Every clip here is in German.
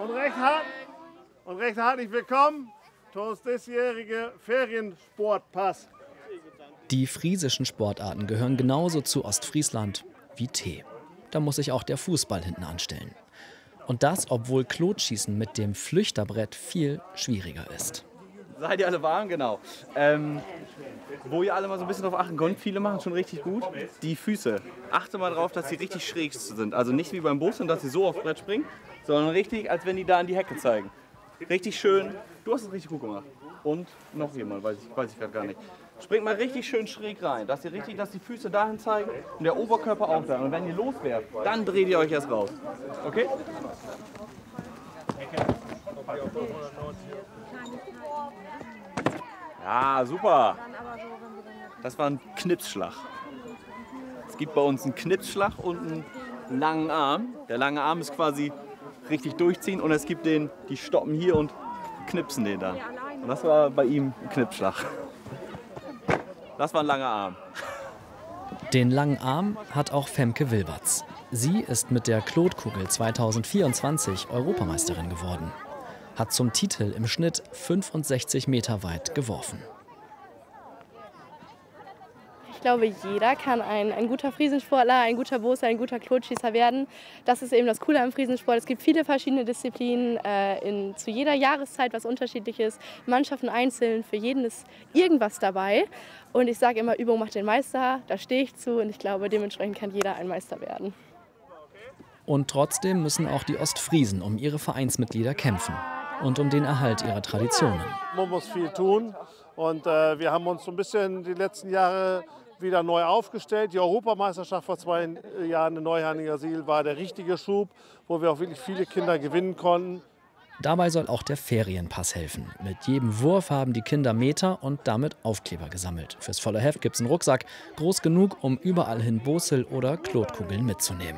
Und recht herzlich willkommen zu unserem diesjährigen Feriensportpass. Die friesischen Sportarten gehören genauso zu Ostfriesland wie Tee. Da muss sich auch der Fußball hinten anstellen. Und das, obwohl Klotschießen mit dem Flüchterbrett viel schwieriger ist. Seid ihr alle warm? Genau. Wo ihr alle mal so ein bisschen drauf achten könnt, viele machen schon richtig gut, die Füße. Achte mal drauf, dass sie richtig schräg sind. Also nicht wie beim Bus und dass sie so aufs Brett springen, sondern richtig, als wenn die da an die Hecke zeigen. Richtig schön. Du hast es richtig gut gemacht. Und noch jemand, weiß ich gerade gar nicht. Springt mal richtig schön schräg rein, dass die Füße dahin zeigen und der Oberkörper auch da. Und wenn ihr loswerft, dann dreht ihr euch erst raus. Okay? Ja, super. Das war ein Knipsschlag. Es gibt bei uns einen Knipsschlag und einen langen Arm. Der lange Arm ist quasi richtig durchziehen und es gibt den, die stoppen hier und knipsen den dann. Und das war bei ihm ein Knipsschlag. Das war ein langer Arm. Den langen Arm hat auch Femke Wilberts. Sie ist mit der Klotkugel 2024 Europameisterin geworden. Hat zum Titel im Schnitt 65 Meter weit geworfen. Ich glaube, jeder kann ein guter Friesensportler, ein guter Boser, ein guter Klotschießer werden. Das ist eben das Coole am Friesensport. Es gibt viele verschiedene Disziplinen, zu jeder Jahreszeit was Unterschiedliches. Mannschaften einzeln, für jeden ist irgendwas dabei. Und ich sage immer, Übung macht den Meister, da stehe ich zu und ich glaube, dementsprechend kann jeder ein Meister werden. Und trotzdem müssen auch die Ostfriesen um ihre Vereinsmitglieder kämpfen und um den Erhalt ihrer Traditionen. Man muss viel tun und wir haben uns so ein bisschen die letzten Jahre wieder neu aufgestellt. Die Europameisterschaft vor 2 Jahren in Neuharningersiel war der richtige Schub, wo wir auch wirklich viele Kinder gewinnen konnten. Dabei soll auch der Ferienpass helfen. Mit jedem Wurf haben die Kinder Meter und damit Aufkleber gesammelt. Fürs volle Heft gibt es einen Rucksack, groß genug, um überall hin Bosel oder Klotkugeln mitzunehmen.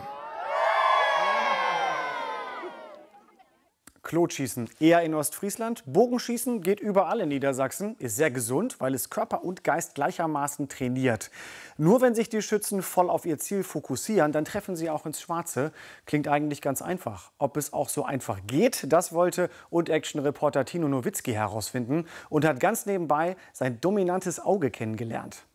Klotschießen eher in Ostfriesland. Bogenschießen geht überall in Niedersachsen, ist sehr gesund, weil es Körper und Geist gleichermaßen trainiert. Nur wenn sich die Schützen voll auf ihr Ziel fokussieren, dann treffen sie auch ins Schwarze. Klingt eigentlich ganz einfach. Ob es auch so einfach geht, das wollte Und-Action-Reporter Tino Nowitzki herausfinden und hat ganz nebenbei sein dominantes Auge kennengelernt.